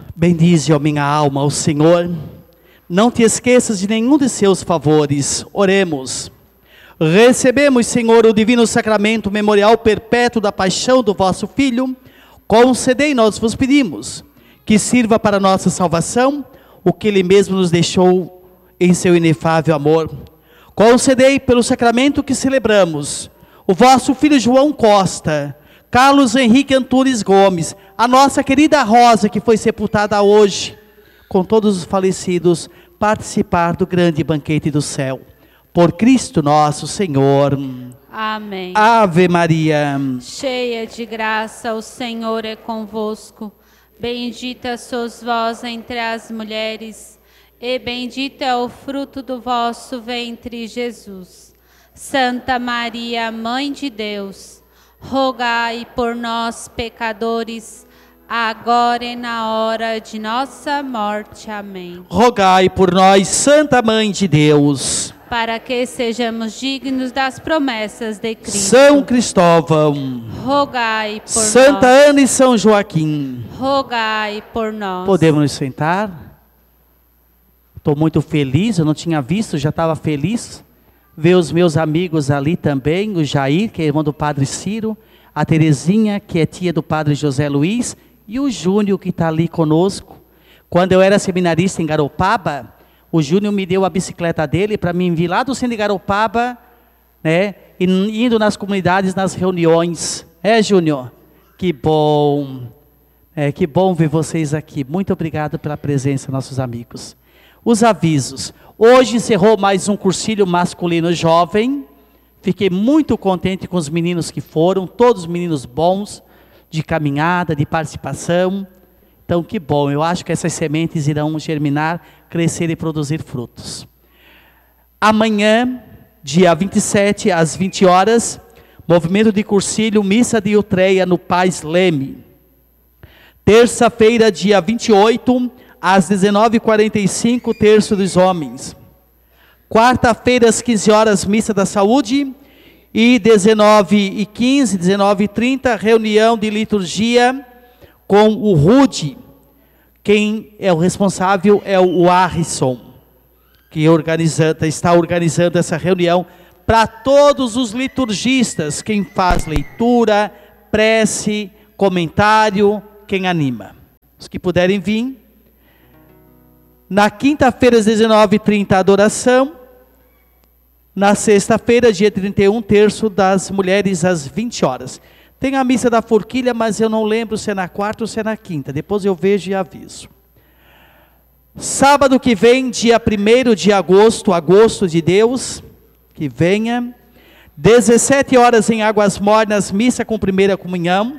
Bendize, ó minha alma, o Senhor. Não te esqueças de nenhum de seus favores. Oremos. Recebemos, Senhor, o divino sacramento memorial perpétuo da paixão do vosso Filho. Concedei, nós vos pedimos, que sirva para nossa salvação o que Ele mesmo nos deixou em seu inefável amor. Concedei, pelo sacramento que celebramos, o vosso Filho João Costa, Carlos Henrique Antunes Gomes, a nossa querida Rosa, que foi sepultada hoje, com todos os falecidos, participar do grande banquete do céu. Por Cristo nosso Senhor. Amém. Ave Maria, cheia de graça, o Senhor é convosco. Bendita sois vós entre as mulheres, e bendito é o fruto do vosso ventre, Jesus. Santa Maria, Mãe de Deus, rogai por nós, pecadores, agora e na hora de nossa morte. Amém. rogai por nós, Santa Mãe de Deus. Para que sejamos dignos das promessas de Cristo. São Cristóvão, rogai por Santa nós. Ana e São Joaquim. Rogai por nós. Podemos nos sentar? Estou muito feliz, eu não tinha visto, já estava feliz. Ver os meus amigos ali também, o Jair, que é irmão do Padre Ciro, a Terezinha, que é tia do Padre José Luiz, e o Júnior, que está ali conosco. Quando eu era seminarista em Garopaba, o Júnior me deu a bicicleta dele para mim vir lá do centro de Garopaba, né, indo nas comunidades, nas reuniões. Júnior? Que bom. Que bom ver vocês aqui. Muito obrigado pela presença, nossos amigos. Os avisos. Hoje encerrou mais um cursilho masculino jovem. Fiquei muito contente com os meninos que foram, todos meninos bons, de caminhada, de participação. Então, que bom, eu acho que essas sementes irão germinar, crescer e produzir frutos. Amanhã, dia 27, às 20 horas, movimento de cursilho, missa de Utreia, no Pais Leme. Terça-feira, dia 28, às 19h45, terço dos homens. Quarta-feira, às 15 horas, missa da saúde. E 19h15, 19h30, reunião de liturgia com o Rude. Quem é o responsável é o Harrison, que está organizando essa reunião para todos os liturgistas, quem faz leitura, prece, comentário, quem anima. Os que puderem vir. Na quinta-feira, às 19h30, adoração. Na sexta-feira, dia 31, terço das mulheres, às 20 horas. Tem a missa da forquilha, mas eu não lembro se é na quarta ou se é na quinta. Depois eu vejo e aviso. Sábado que vem, dia 1º de agosto, agosto de Deus, que venha. 17 horas em Águas Mornas, missa com primeira comunhão.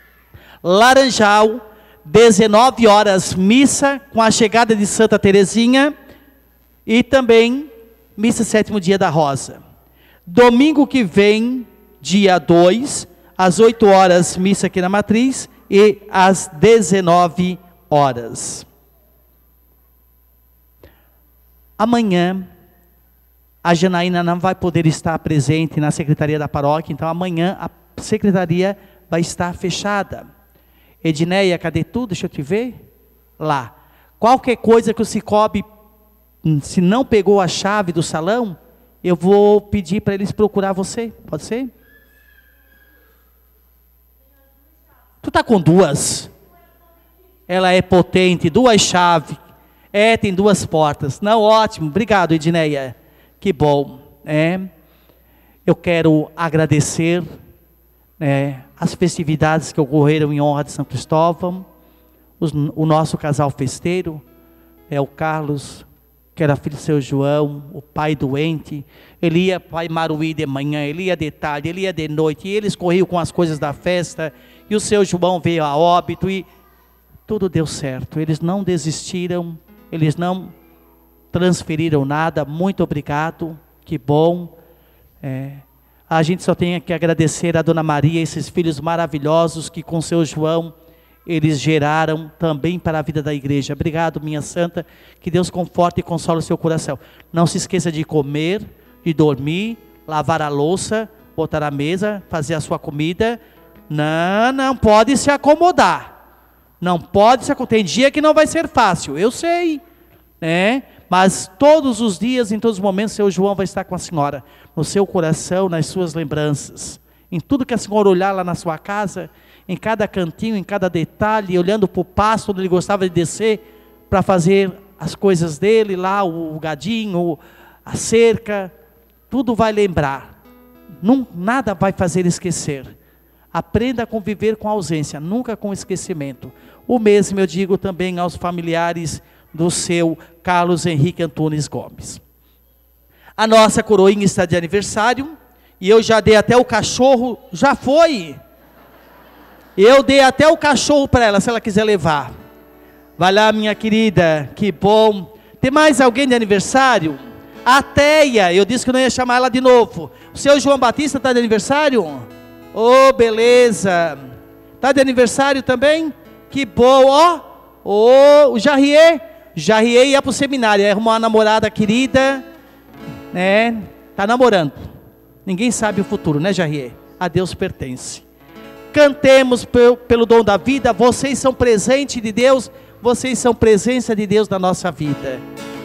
Laranjal, 19 horas, missa com a chegada de Santa Terezinha. E também missa 7º dia da Rosa. Domingo que vem, dia 2, às 8 horas, missa aqui na Matriz, e às 19 horas. Amanhã, a Janaína não vai poder estar presente na secretaria da paróquia, então amanhã a secretaria vai estar fechada. Edneia, cadê tu? Deixa eu te ver. Lá. Qualquer coisa que o Cicobi, se não pegou a chave do salão, eu vou pedir para eles procurar você. Pode ser? Tu está com duas? Ela é potente, 2 chaves. Tem 2 portas. Não, ótimo. Obrigado, Edneia. Que bom. Eu quero agradecer as festividades que ocorreram em honra de São Cristóvão. O nosso casal festeiro, o Carlos, que era filho do seu João, o pai doente. Ele ia para Imaruí de manhã, ele ia de tarde, ele ia de noite, e eles corriam com as coisas da festa, e o seu João veio a óbito, e tudo deu certo. Eles não desistiram, eles não transferiram nada. Muito obrigado, que bom. A gente só tem que agradecer a Dona Maria, esses filhos maravilhosos que com seu João eles geraram também para a vida da igreja. Obrigado, minha santa, que Deus conforte e console o seu coração. Não se esqueça de comer, de dormir, lavar a louça, botar a mesa, fazer a sua comida. Não pode se acomodar. Não pode ser, tem dia que não vai ser fácil, eu sei, né? Mas todos os dias, em todos os momentos, seu João vai estar com a senhora, no seu coração, nas suas lembranças, em tudo que a senhora olhar lá na sua casa, em cada cantinho, em cada detalhe, olhando para o pasto onde ele gostava de descer, para fazer as coisas dele, lá o gadinho, a cerca, tudo vai lembrar, nada vai fazer esquecer. Aprenda a conviver com a ausência, nunca com esquecimento. O mesmo eu digo também aos familiares do seu Carlos Henrique Antunes Gomes. A nossa coroinha está de aniversário, e eu já dei até o cachorro, já foi. Eu dei até o cachorro para ela, se ela quiser levar. Vai lá, minha querida, que bom. Tem mais alguém de aniversário? A Teia, eu disse que não ia chamar ela de novo. O seu João Batista está de aniversário? Oh, beleza. Está de aniversário também? Que bom, ó. Oh, o Jarrier ia para o seminário, arrumou uma namorada querida, né? Está namorando. Ninguém sabe o futuro, né, Jarrier? A Deus pertence. Cantemos pelo dom da vida. Vocês são presente de Deus, vocês são presença de Deus na nossa vida.